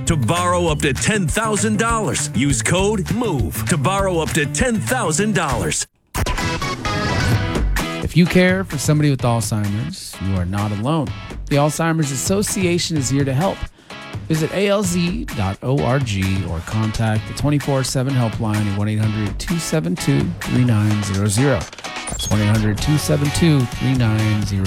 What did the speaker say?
to borrow up to $10,000. Use code MOVE to borrow up to $10,000. If you care for somebody with Alzheimer's, you are not alone. The Alzheimer's Association is here to help. Visit alz.org or contact the 24/7 helpline at 1-800-272-3900. That's 1-800-272-3900.